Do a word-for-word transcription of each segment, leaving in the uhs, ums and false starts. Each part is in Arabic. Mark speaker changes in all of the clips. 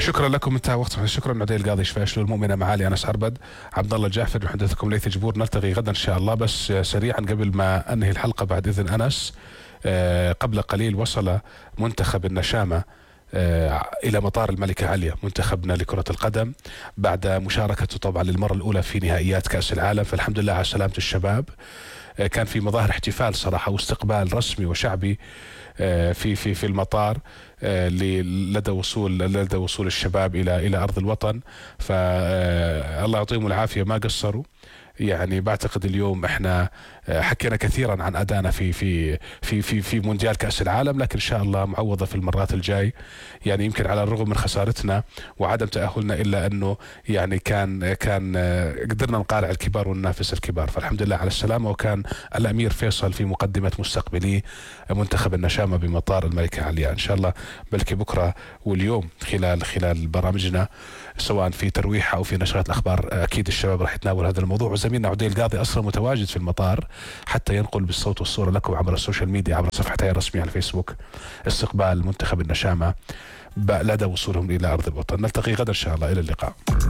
Speaker 1: شكرا لكم، انتهى وقتكم. شكرا عدي القاضي شفاء شلول المؤمنة، معالي أنس عربد، عبد الله الجعفر، محدثكم ليث جبور. نلتقي غدا إن شاء الله. بس سريعا قبل ما أنهي الحلقة بعد إذن أنس، قبل قليل وصل منتخب النشامة إلى مطار الملكة عليا، منتخبنا لكرة القدم، بعد مشاركته طبعا للمرة الأولى في نهائيات كأس العالم. فالحمد لله على سلامة الشباب. كان في مظاهر احتفال صراحة واستقبال رسمي وشعبي في في في المطار لدى وصول لدى وصول الشباب إلى إلى أرض الوطن. فالله يعطيهم العافية، ما قصروا. يعني بعتقد اليوم احنا حكينا كثيرا عن ادائنا في في في في في مونديال كاس العالم، لكن ان شاء الله معوضه في المرات الجاي. يعني يمكن على الرغم من خسارتنا وعدم تاهلنا الا انه يعني كان كان قدرنا نقارع الكبار وننافس الكبار. فالحمد لله على السلامه. وكان الامير فيصل في مقدمه مستقبلي منتخب النشامه بمطار الملكه عليا. ان شاء الله بلكي بكره واليوم خلال خلال برامجنا سواء في ترويح او في نشرات الاخبار اكيد الشباب راح يتناول هذا الموضوع. وزميلنا عدي القاضي اصلا متواجد في المطار حتى ينقل بالصوت والصوره لكم عبر السوشيال ميديا، عبر صفحتي الرسميه على الفيسبوك، استقبال منتخب النشامه لدى وصولهم الى ارض الوطن. نلتقي غدا ان شاء الله، الى اللقاء.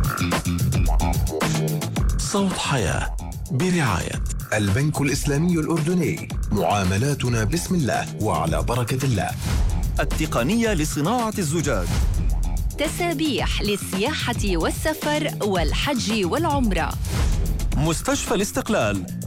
Speaker 2: صوت حياه برعايه
Speaker 3: البنك الإسلامي الأردني، معاملاتنا بسم الله وعلى بركة الله.
Speaker 2: التقنية لصناعة الزجاج،
Speaker 4: تسابيح للسياحة والسفر والحج والعمرة.
Speaker 2: مستشفى الاستقلال،